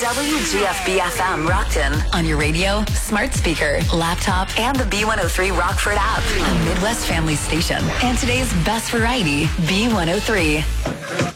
WGFB-FM Rockton on your radio, smart speaker, laptop, and the B103 Rockford app. A Midwest family station. And today's best variety, B103.